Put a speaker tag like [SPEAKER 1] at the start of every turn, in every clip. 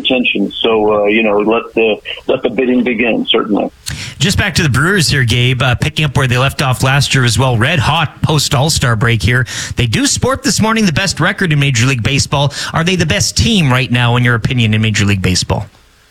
[SPEAKER 1] contention. So, let the bidding begin, certainly.
[SPEAKER 2] Just back to the Brewers here, Gabe, picking up where they left off last year as well. Red hot post All-Star break here. They do sport this morning the best record in Major League Baseball. Are they the best team right now, in your opinion, in Major League Baseball?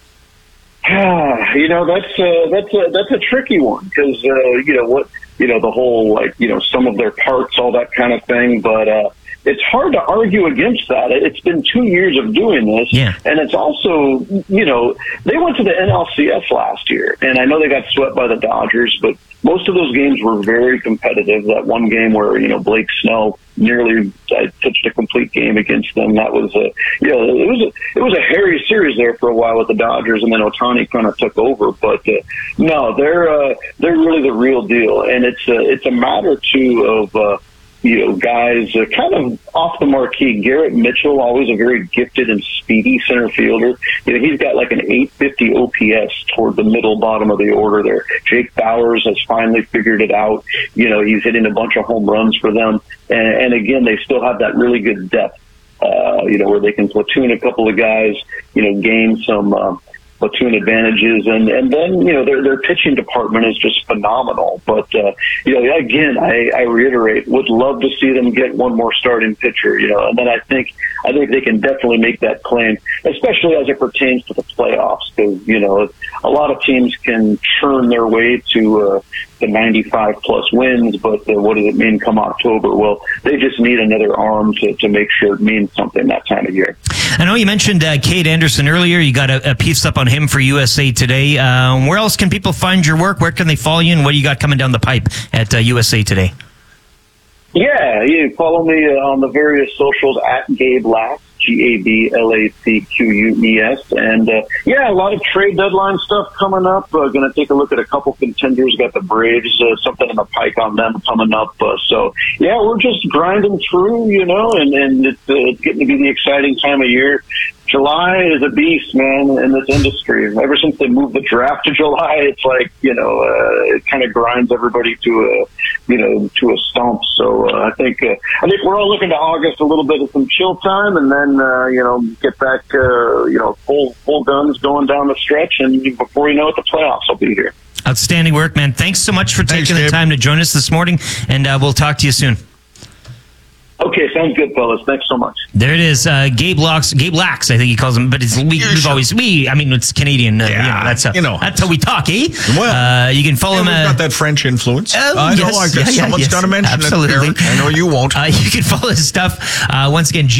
[SPEAKER 1] That's a tricky one because the whole some of their parts, all that kind of thing. But it's hard to argue against that. It's been 2 years of doing this, and it's also they went to the NLCS last year, and I know they got swept by the Dodgers, but most of those games were very competitive. That one game where Blake Snell nearly pitched a complete game against them. That was it was a hairy series there for a while with the Dodgers, and then Ohtani kind of took over. But no, they're really the real deal, and it's a matter too of guys kind of off the marquee. Garrett Mitchell, always a very gifted and speedy center fielder. He's got like an 850 OPS toward the bottom of the order there. Jake Bauers has finally figured it out. He's hitting a bunch of home runs for them. And again, they still have that really good depth, where they can platoon a couple of guys, gain some platoon advantages, and then their pitching department is just phenomenal. But again, I reiterate, would love to see them get one more starting pitcher. And then I think they can definitely make that claim, especially as it pertains to the playoffs, because a lot of teams can churn their way to the 95 plus wins, but what does it mean come October? Well, they just need another arm to make sure it means something that time of year.
[SPEAKER 2] I know you mentioned Cade Anderson earlier. You got a piece up on him for USA Today. Where else can people find your work? Where can they follow you? And what do you got coming down the pipe at USA Today? Yeah,
[SPEAKER 1] you follow me on the various socials at Gabe Lax, GABLACQUES. And a lot of trade deadline stuff coming up. Going to take a look at a couple contenders. Got the Braves, something in the pike on them coming up. We're just grinding through, and it's getting to be the exciting time of year. July is a beast, man, in this industry. Ever since they moved the draft to July, it's like, it kind of grinds everybody to a stump. So I think we're all looking to August, a little bit of some chill time, and then get back full guns going down the stretch, and before you know it, the playoffs will be here.
[SPEAKER 2] Outstanding work, man. Thanks so much for taking the time to join us this morning, and we'll talk to you soon.
[SPEAKER 1] Okay, sounds good, fellas. Thanks so much.
[SPEAKER 2] There it is, Gabe Lax, I think he calls him, but it's it's Canadian. That's how we talk, eh?
[SPEAKER 3] Well,
[SPEAKER 2] you can follow him.
[SPEAKER 3] We've got that French influence. I guess someone's got to mention
[SPEAKER 2] absolutely.
[SPEAKER 3] it, Eric. I know you won't.
[SPEAKER 2] You can follow his stuff, once again,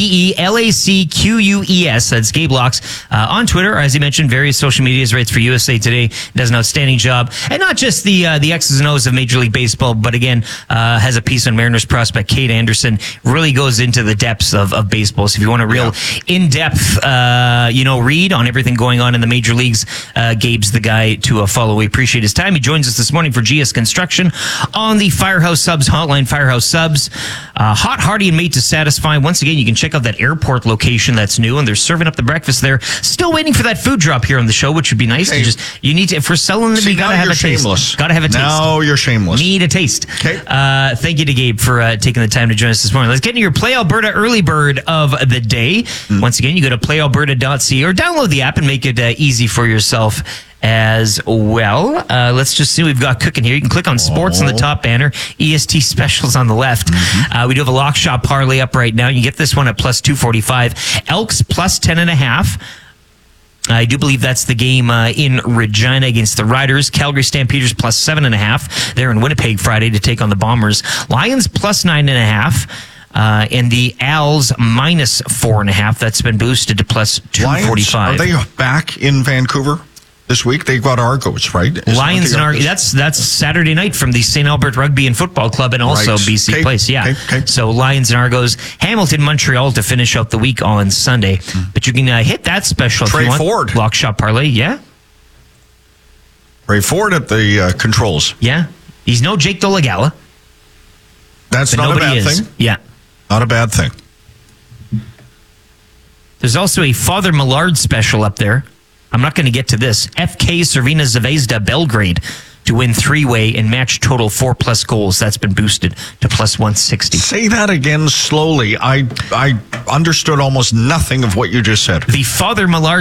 [SPEAKER 2] GABELACQUES. That's Gabe Lax on Twitter, or as he mentioned, various social medias, writes for USA Today, does an outstanding job. And not just the X's and O's of Major League Baseball, but again, has a piece on Mariners prospect Cade Anderson. Really goes into the depths of baseball. So if you want a real in-depth, read on everything going on in the major leagues, Gabe's the guy to follow. We appreciate his time. He joins us this morning for GS Construction on the Firehouse Subs hotline. Firehouse Subs, hot, hearty, and made to satisfy. Once again, you can check out that airport location that's new, and they're serving up the breakfast there. Still waiting for that food drop here on the show, which would be nice. Hey. If we're selling them, you gotta have a taste. Gotta have a taste.
[SPEAKER 3] Now you're shameless.
[SPEAKER 2] Need a taste.
[SPEAKER 3] Okay.
[SPEAKER 2] Thank you to Gabe for taking the time to join us this morning. Let's get into your Play Alberta early bird of the day. Once again, you go to playalberta.ca or download the app and make it easy for yourself as well. Let's just see what we've got cooking here. You can click on sports on the top banner, EST specials on the left. We do have a lock shop parlay up right now. You get this one at plus 245. Elks plus 10.5. I do believe that's the game in Regina against the Riders. Calgary Stampeders plus 7.5. They're in Winnipeg Friday to take on the Bombers. Lions plus 9.5. And the Als minus 4.5. That's been boosted to plus 245.
[SPEAKER 3] Lions, are they back in Vancouver this week? They got Argos, right?
[SPEAKER 2] Lions and Argos. That's Saturday night from the St. Albert Rugby and Football Club, and also BC Place. Yeah.
[SPEAKER 3] Okay.
[SPEAKER 2] So Lions and Argos. Hamilton, Montreal to finish out the week on Sunday. But you can hit that special
[SPEAKER 3] Trey
[SPEAKER 2] if you want.
[SPEAKER 3] Ford.
[SPEAKER 2] Lock shop parlay. Yeah.
[SPEAKER 3] Trey Ford at the controls.
[SPEAKER 2] Yeah. He's no Jake Dolegala.
[SPEAKER 3] That's not a bad thing.
[SPEAKER 2] Yeah.
[SPEAKER 3] Not a bad thing.
[SPEAKER 2] There's also a Father Millard special up there. I'm not going to get to this. FK Crvena Zvezda Belgrade to win 3-way and match total 4+ goals. That's been boosted to plus 160.
[SPEAKER 3] Say that again slowly. I understood almost nothing of what you just said.
[SPEAKER 2] The Father Millard